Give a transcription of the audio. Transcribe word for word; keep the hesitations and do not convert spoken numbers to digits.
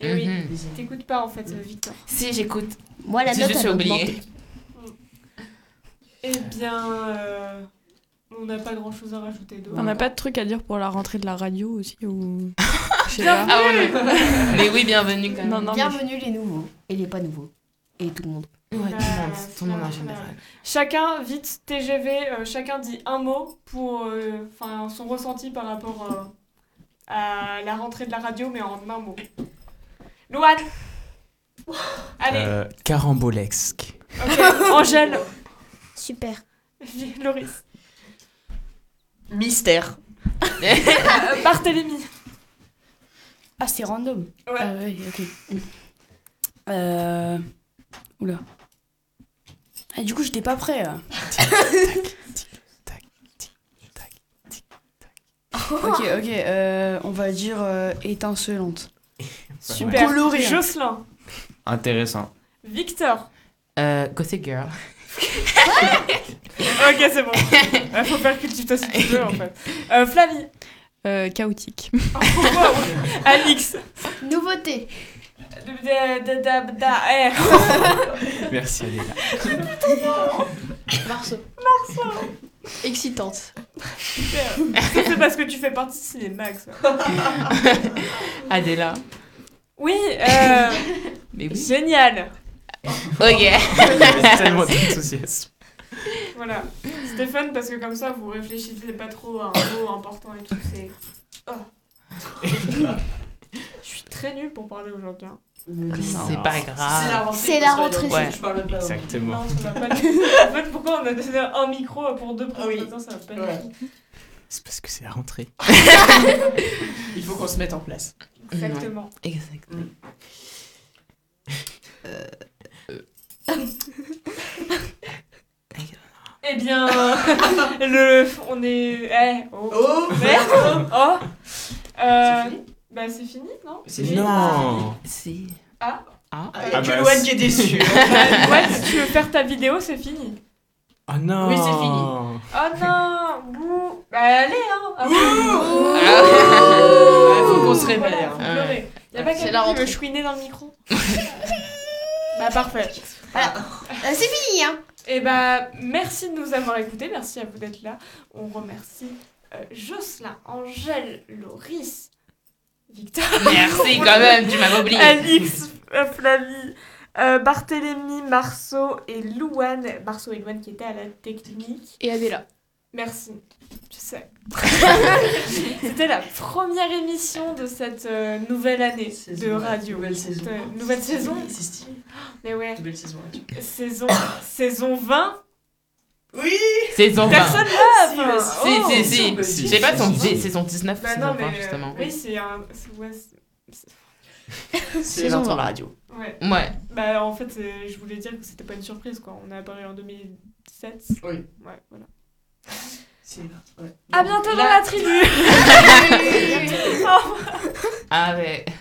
Et oui, Mhm. t'écoutes pas en fait, euh, Victor. Si, j'écoute. Moi, la J'ai note, juste elle a oublié. augmenté. Eh bien, euh, on n'a pas grand chose à rajouter d'autre. On n'a pas de truc à dire pour la rentrée de la radio aussi ou... Je sais pas. Ah ouais, mais... mais oui, bienvenue quand même. Non, non, mais- Bienvenue les nouveaux et les pas nouveaux. Et tout le monde. Ouais, tout le monde, tout le monde en Bah, général. Chacun, vite, T G V, euh, chacun dit un mot pour euh, enfin, son ressenti par rapport euh, à la rentrée de la radio, mais en un mot. Louane. Allez, Euh, carambolesque. ok. Angèle. Super. Loris. Mystère. Euh, Barthélémy. Ah, c'est random. Ouais. Ah ouais, ok. Euh... Oula. Ah, du coup, j'étais pas prêt. là. Ok, ok. euh, on va dire euh, étincelante. Super. Coloré. Jocelyn. Intéressant. Victor. Euh, Gossip Girl. Ok, c'est bon. Il faut faire cultive toi si tu veux, en fait. Euh, Flavie. Euh, chaotique. Oh, wow. Alix. Nouveauté. Da, da, da, da, eh. Merci Adéla. Marceau. Excitante. Super. Ça, c'est parce que tu fais partie de Cinémax. Adéla. Oui, euh, Mais oui. génial. Ok. J'avais tellement d'enthousiasme. Voilà. C'était fun parce que comme ça, vous réfléchissez pas trop à un mot important et tout. C'est. Oh. Je suis très nulle pour parler aujourd'hui. hein. C'est pas grave. C'est la rentrée. Ouais. Je parle pas. Exactement. Non, ça va pas. du tout. En fait, pourquoi on a donné un micro pour deux Ah oui. présentations, ça va pas du Ouais. tout. C'est parce que c'est la rentrée. Il faut qu'on se mette en place. Exactement. Exactement. Eh bien, le, on est. Eh, oh. Oh Merde. Oh. Euh, C'est fini bah, c'est fini, non C'est fini. Non. Si. Ah. Ah. Ah, Ah que bah, Louane c'est- qui est déçu. Euh, ouais, si tu veux faire ta vidéo, c'est fini. Oh non. Oui, c'est fini. Oh non. Bouh. Bah, allez, hein. Ah, Ouais, faut qu'on se réveille. Voilà, hein. faut pleurer. Y'a pas C'est quelqu'un la qui rentrée. veut chouiner dans le micro Bah, parfait. Euh, c'est fini, hein. Et bah, merci de nous avoir écoutés, merci à vous d'être là. On remercie euh, Jocelyn, Angèle, Loris, Victor, Merci quand même, tu m'avais oublié. Alix, euh, Flavie, euh, Barthélémy, Marceau et Louane. Marceau et Louane qui étaient à la technique. Et Adéla. Merci, je sais. C'était la première émission de cette euh, nouvelle année Saison, de ouais. radio. Nouvelle saison. Euh, nouvelle saison C'est stylé. Mais ouais, Nouvelle saison. radio. saison, saison vingt. Oui. Saison vingt. Personne là Si, enfin, bah, Si, oh. si, Si, si. bah, Je si, sais pas, si, son- si. c'est son dix-neuf, Bah saison non, vingt, mais euh, justement. oui, c'est un. c'est- Ouais, c'est- C'est Saison vingt ans vingt. la radio. ouais. Ouais. Bah en fait, c'est- je voulais dire que c'était pas une surprise quoi. On est apparu en deux mille sept. Oui. Ouais, voilà. C'est vingt. Ouais. À bientôt dans Là- la tribu. Ah ouais.